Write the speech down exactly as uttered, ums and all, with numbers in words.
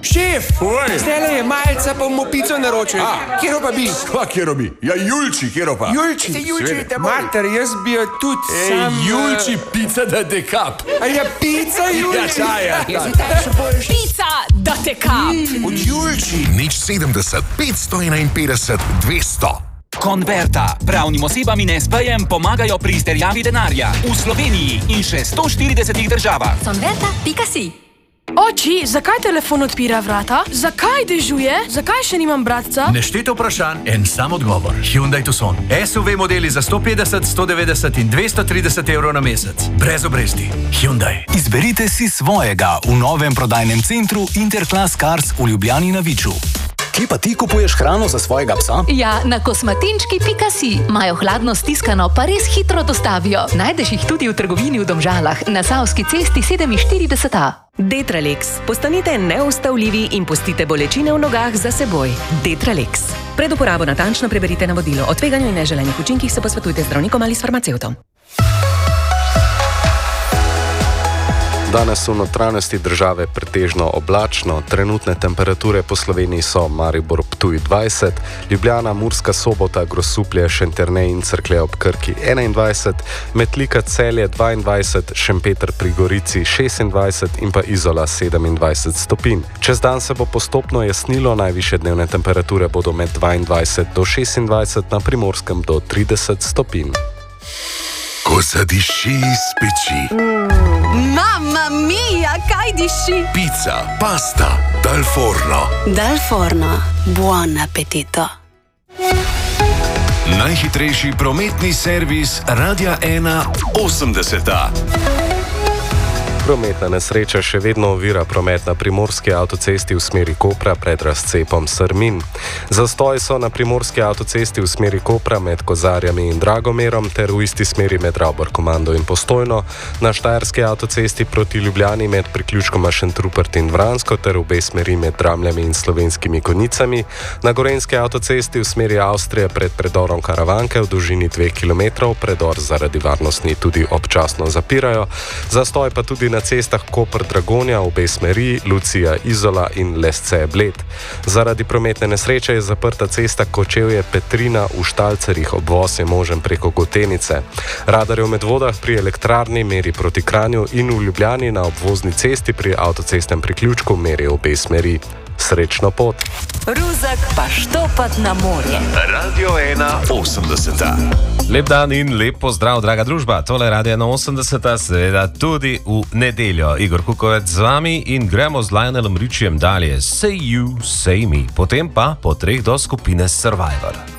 Šef, zdajle je malce, pa bomo pico naročili. Kjero pa bi? Kva kjero bi? Ja, Julči, kjero pa? Julči, se Julči, te mater, jaz bi jo tudi Ej, sam... Julči, pica da dekap. A ja, pica Julči. Ja, čaja. Pica da te kap. Od Julči. Nič sedemdeset, petsto enainpetdeset, dvesto. Konverta. Pravnim osebam in es pejem pomagajo pri izterjavi denarja. V Sloveniji in še sto štiridesetih državah. Konverta pika si. Oči, zakaj telefon odpira vrata? Zakaj dežuje? Zakaj še nimam bratca? Nešteto vprašanj, en sam odgovor. Hyundai Tucson. S U V modeli za sto petdeset, sto devetdeset in dvesto trideset evrov na mesec. Brez obresti. Hyundai. Izberite si svojega v novem prodajnem centru Interclass Cars v Ljubljani na Viču. Kje pa ti kupuješ hrano za svojega psa? Ja, na kosmatinčki pika si. Imajo hladno stiskano, pa res hitro dostavijo. Najdeš jih tudi v trgovini v Domžalah, na Savski cesti sedeminštirideset A. Detralex. Postanite neustavljivi in pustite bolečine v nogah za seboj. Detralex. Pred uporabo natančno preberite navodilo. O tveganju in neželenih učinkih se posvetujte z zdravnikom ali s farmacevtom. Danes v notranjosti države pretežno oblačno, trenutne temperature po Sloveniji so Maribor, Ptuj dvajset, Ljubljana, Murska Sobota, Grosuplje, Šentjernej in Cerklje ob Krki enaindvajset, Metlika, Celje dvaindvajset, Šempeter pri Gorici šestindvajset in pa Izola sedemindvajset stopinj. Čez dan se bo postopno jasnilo, najvišje dnevne temperature bodo med dvaindvajset do šestindvajset, na Primorskem do trideset stopinj. Ko zadiši iz peči. Mamma mia, kaj diši? Pica, pasta, dal forno. Dal forno. Buon appetito. Najhitrejši prometni servis Radia ena osemdeseta. Prometna nesreča še vedno ovira promet na primorski avtocesti v smeri Kopra pred razcepom Srmin. Zastoji so na primorski avtocesti v smeri Kopra med Kozarjami in Dragomerom ter v isti smeri med Ravbor Komando in Postojno, na štajerski avtocesti proti Ljubljani med priključkoma Šentrupert in Vransko ter v obe smeri med Dramljami in Slovenskimi Konjicami, na gorenjski avtocesti v smeri Avstrije pred predorom Karavanke v dolžini dveh kilometrov, predor zaradi varnosti tudi občasno zapirajo, zastoj pa tudi na na cestah Koper-Dragonja, obe smeri, Lucija, Izola in Lesce-Bled. Zaradi prometne nesreče je zaprta cesta Kočevje-Petrina v Štalcerjih, obvoz je možen preko Gotenice. Radar je v Medvodah pri elektrarni meri proti Kranju in v Ljubljani na obvozni cesti pri avtocestnem priključku meri obe smeri. Srečno pot! Ruzak pa štopat na morje. Radio ena osemdeseta. Lep dan in lep pozdrav, draga družba. Tole Radio ena osemdeseta, seveda tudi v nedeljo. Igor Kukovec z vami in gremo z Lionelom Richiem dalje. Say You, Say Me. Potem pa po treh do skupine Survivor.